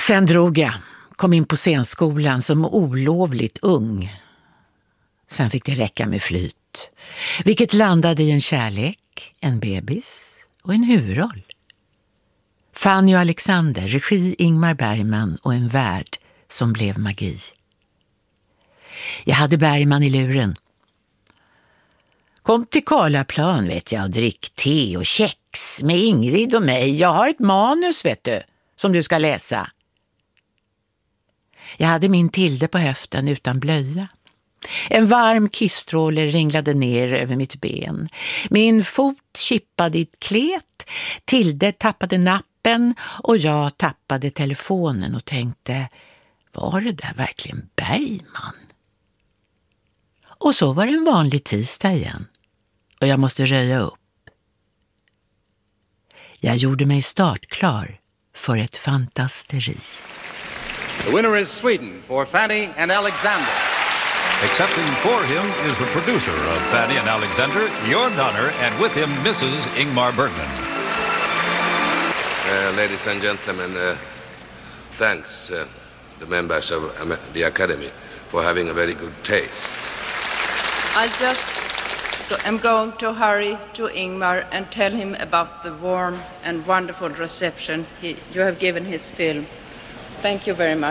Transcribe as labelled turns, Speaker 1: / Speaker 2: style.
Speaker 1: Sen drog jag, kom in på scenskolan som olovligt ung. Sen fick det räcka med flyt, vilket landade i en kärlek, en bebis och en huvudroll. Fanny och Alexander, regi Ingmar Bergman och en värld som blev magi. Jag hade Bergman i luren. Kom till Karlaplan vet jag och drick te och kex med Ingrid och mig. Jag har ett manus vet du, som du ska läsa. Jag hade min Tilde på höften utan blöja. En varm kissstråle ringlade ner över mitt ben. Min fot kippade i ett klet. Tilde tappade nappen och jag tappade telefonen och tänkte, var det där verkligen Bergman? Och så var det en vanlig tisdag igen. Och jag måste röja upp. Jag gjorde mig startklar för ett fantasteri.
Speaker 2: The winner is Sweden for Fanny and Alexander.
Speaker 3: Accepting for him is the producer of Fanny and Alexander, Jörn Donner, and with him Mrs. Ingmar Bergman.
Speaker 4: Ladies and gentlemen, thanks the members of the Academy for having a very good taste.
Speaker 5: I'm going to hurry to Ingmar and tell him about the warm and wonderful reception you have given his film. Thank you very much.